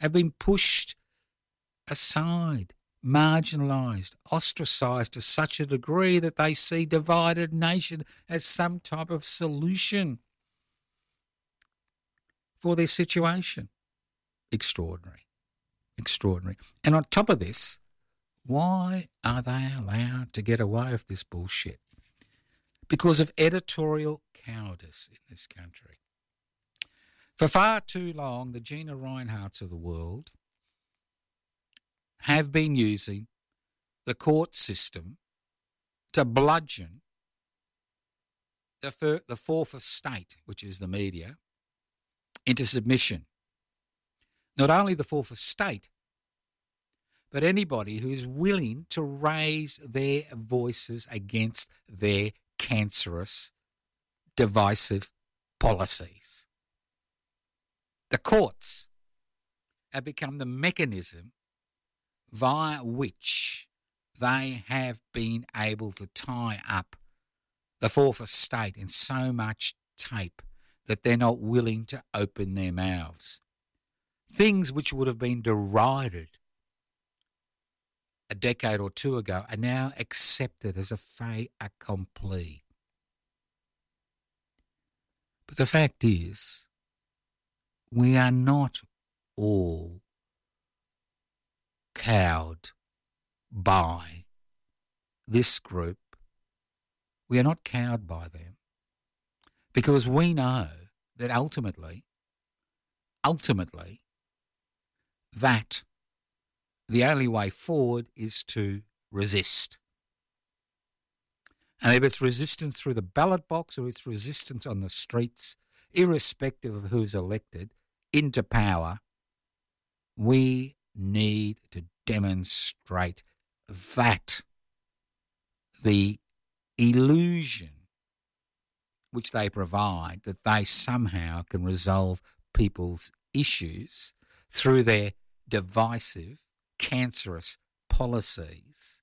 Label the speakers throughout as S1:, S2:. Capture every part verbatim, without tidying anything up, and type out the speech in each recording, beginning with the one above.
S1: have been pushed aside, marginalised, ostracised to such a degree that they see divided nation as some type of solution for their situation. Extraordinary. Extraordinary. And on top of this, why are they allowed to get away with this bullshit? Because of editorial cowardice in this country. For far too long, the Gina Rineharts of the world have been using the court system to bludgeon the, fir- the fourth estate, which is the media, into submission. Not only the fourth estate, but anybody who is willing to raise their voices against their cancerous, divisive policies. The courts have become the mechanism via which they have been able to tie up the fourth estate in so much tape that they're not willing to open their mouths. Things which would have been derided a decade or two ago are now accepted as a fait accompli. But the fact is, we are not all cowed by this group. We are not cowed by them because we know that ultimately, ultimately, that the only way forward is to resist. And if it's resistance through the ballot box or it's resistance on the streets, irrespective of who's elected into power, we need to demonstrate that the illusion which they provide, that they somehow can resolve people's issues through their divisive, cancerous policies,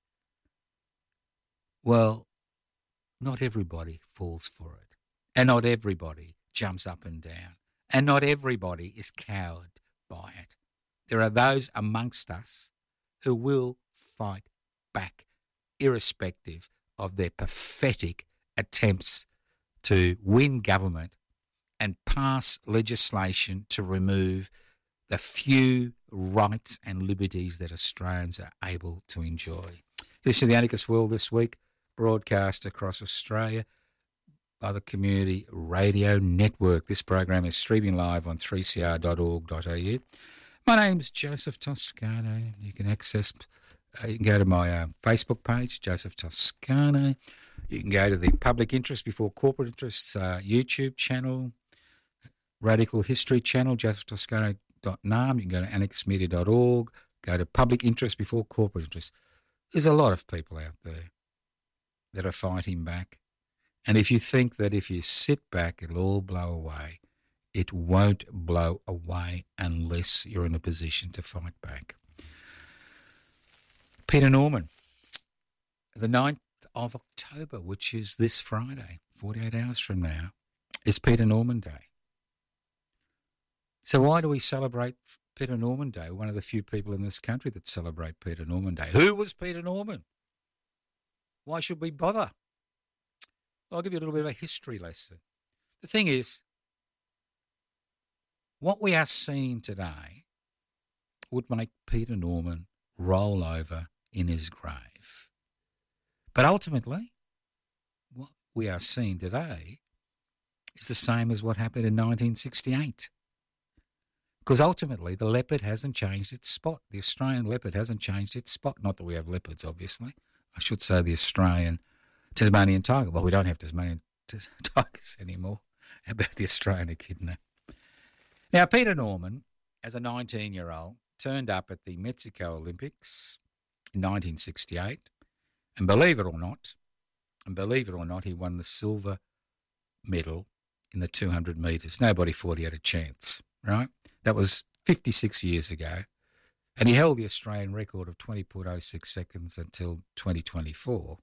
S1: well, not everybody falls for it. And not everybody jumps up and down. And not everybody is cowed by it. There are those amongst us who will fight back, irrespective of their pathetic attempts to win government and pass legislation to remove the few rights and liberties that Australians are able to enjoy. This is the Anarchist World this week, broadcast across Australia by the Community Radio Network. This program is streaming live on three c r dot org dot a u. My name's Joseph Toscano. You can access, uh, you can go to my uh, Facebook page, Joseph Toscano. You can go to the Public Interest Before Corporate Interests uh, YouTube channel, Radical History channel, joseph toscano dot n a m. You can go to anarchist media dot org, go to Public Interest Before Corporate Interests. There's a lot of people out there that are fighting back. And if you think that if you sit back, it'll all blow away, it won't blow away unless you're in a position to fight back. Peter Norman, the ninth of October, which is this Friday, forty-eight hours from now, is Peter Norman Day. So why do we celebrate Peter Norman Day? One of the few people in this country that celebrate Peter Norman Day. Who was Peter Norman? Why should we bother? Well, I'll give you a little bit of a history lesson. The thing is, what we are seeing today would make Peter Norman roll over in his grave. But ultimately, what we are seeing today is the same as what happened in nineteen sixty-eight. Because ultimately, the leopard hasn't changed its spot. The Australian leopard hasn't changed its spot. Not that we have leopards, obviously. I should say the Australian Tasmanian tiger. Well, we don't have Tasmanian t- tigers anymore. How about the Australian echidna? Now, Peter Norman, as a nineteen-year-old, turned up at the Mexico Olympics in nineteen sixty-eight. And believe it or not, and believe it or not, he won the silver medal in the two hundred metres. Nobody thought he had a chance, right? That was fifty-six years ago. And he held the Australian record of twenty point oh six seconds until twenty twenty-four,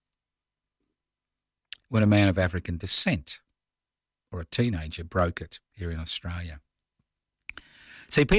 S1: when a man of African descent, or a teenager, broke it here in Australia. See,